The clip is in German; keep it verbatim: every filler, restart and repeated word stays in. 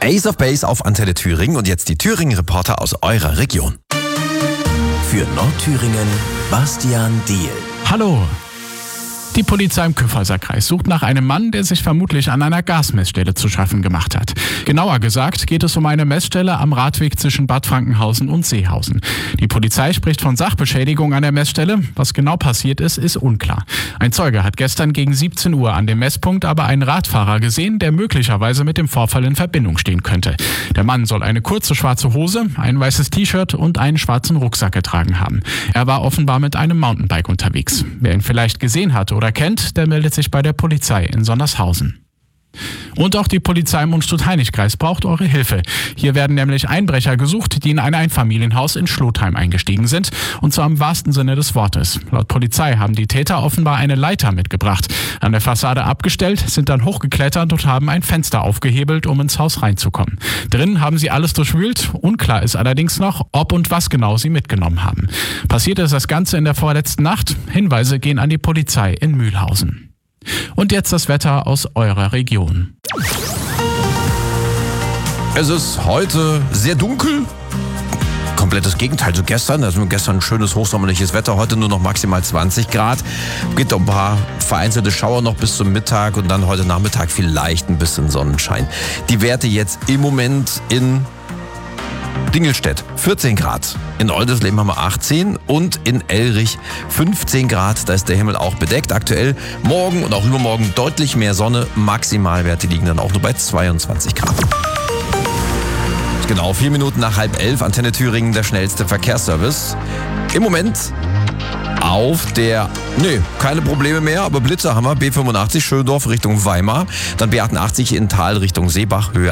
Ace of Base auf Antenne Thüringen und jetzt die Thüringen-Reporter aus eurer Region. Für Nordthüringen Bastian Diehl. Hallo. Die Polizei im Kyffhäuser Kreis sucht nach einem Mann, der sich vermutlich an einer Gasmessstelle zu schaffen gemacht hat. Genauer gesagt geht es um eine Messstelle am Radweg zwischen Bad Frankenhausen und Seehausen. Die Polizei spricht von Sachbeschädigung an der Messstelle. Was genau passiert ist, ist unklar. Ein Zeuge hat gestern gegen siebzehn Uhr an dem Messpunkt aber einen Radfahrer gesehen, der möglicherweise mit dem Vorfall in Verbindung stehen könnte. Der Mann soll eine kurze schwarze Hose, ein weißes T-Shirt und einen schwarzen Rucksack getragen haben. Er war offenbar mit einem Mountainbike unterwegs. Wer ihn vielleicht gesehen hat oder kennt, der meldet sich bei der Polizei in Sondershausen. Und auch die Polizei im Unstrut-Hainich-Kreis braucht eure Hilfe. Hier werden nämlich Einbrecher gesucht, die in ein Einfamilienhaus in Schlotheim eingestiegen sind. Und zwar im wahrsten Sinne des Wortes. Laut Polizei haben die Täter offenbar eine Leiter mitgebracht. An der Fassade abgestellt, sind dann hochgeklettert und haben ein Fenster aufgehebelt, um ins Haus reinzukommen. Drin haben sie alles durchwühlt. Unklar ist allerdings noch, ob und was genau sie mitgenommen haben. Passiert ist das Ganze in der vorletzten Nacht. Hinweise gehen an die Polizei in Mühlhausen. Und jetzt das Wetter aus eurer Region. Es ist heute sehr dunkel. Komplettes Gegenteil zu gestern. Also gestern ein schönes hochsommerliches Wetter, heute nur noch maximal zwanzig Grad. Gibt noch ein paar vereinzelte Schauer noch bis zum Mittag und dann heute Nachmittag vielleicht ein bisschen Sonnenschein. Die Werte jetzt im Moment in Dingelstedt vierzehn Grad, in Oldesleben haben wir achtzehn und in Elrich fünfzehn Grad, da ist der Himmel auch bedeckt. Aktuell morgen und auch übermorgen deutlich mehr Sonne, Maximalwerte liegen dann auch nur bei zweiundzwanzig Grad. Genau, vier Minuten nach halb elf, Antenne Thüringen, der schnellste Verkehrsservice. Im Moment auf der, nee, keine Probleme mehr, aber Blitzer haben wir, B fünfundachtzig Schöndorf Richtung Weimar, dann B achtundachtzig in Tal Richtung Seebach, Höhe